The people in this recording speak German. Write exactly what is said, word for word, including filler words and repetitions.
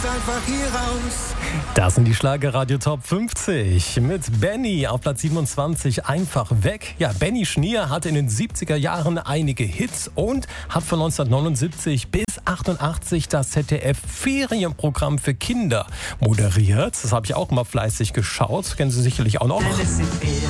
Einfach hier raus. Das sind die Schlagerradio Top fünfzig mit Benny auf Platz siebenundzwanzig, einfach weg. Ja, Benny Schnier hatte in den siebziger Jahren einige Hits und hat von neunzehnhundertneunundsiebzig bis achtundachtzig das Z D F-Ferienprogramm für Kinder moderiert. Das habe ich auch mal fleißig geschaut, kennen Sie sicherlich auch noch. Alles in Ferien.